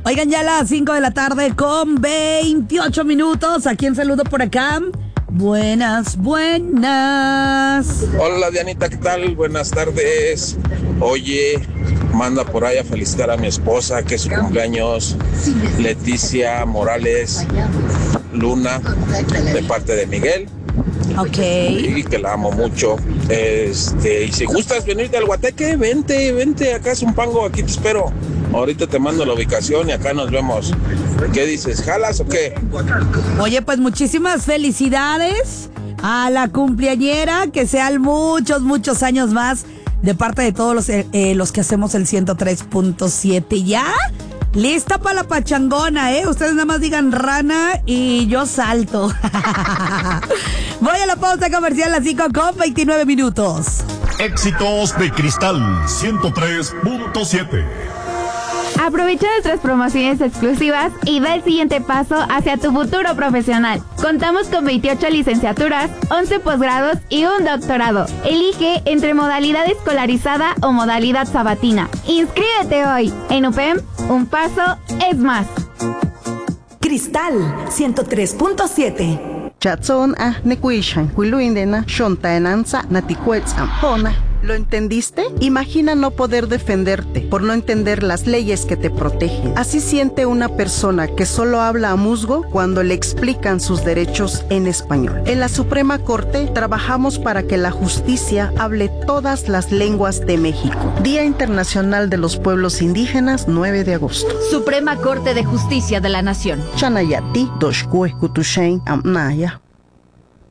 Oigan, ya a las 5 de la tarde con 28 minutos. ¿A quién saludo por acá? Buenas. Hola Dianita, ¿qué tal? Buenas tardes. Oye, manda por ahí a felicitar a mi esposa, que es su cumpleaños, Leticia Morales Luna, de parte de Miguel. Ok. Y que la amo mucho. Y si gustas venirte al Guateque, vente, acá es un pango, aquí te espero. Ahorita te mando la ubicación y acá nos vemos. ¿Qué dices? ¿Jalas o qué? Oye, pues muchísimas felicidades a la cumpleañera, que sean muchos años más de parte de todos los que hacemos el 103.7. ¿Ya? Lista para la pachangona, ¿eh? Ustedes nada más digan rana y yo salto. Voy a la pausa comercial a las 5 con 29 minutos. Éxitos de Cristal 103.7. Aprovecha nuestras promociones exclusivas y da el siguiente paso hacia tu futuro profesional. Contamos con 28 licenciaturas, 11 posgrados y un doctorado. Elige entre modalidad escolarizada o modalidad sabatina. Inscríbete hoy. En UPEM, un paso es más. Cristal 103.7. Chatson nekuishan kuiluindena shontaenanza naticuetzam hona. ¿Lo entendiste? Imagina no poder defenderte por no entender las leyes que te protegen. Así siente una persona que solo habla a musgo cuando le explican sus derechos en español. En la Suprema Corte trabajamos para que la justicia hable todas las lenguas de México. Día Internacional de los Pueblos Indígenas, 9 de agosto. Suprema Corte de Justicia de la Nación. Chanayati, Doshkue, Kutushain, Amnaya.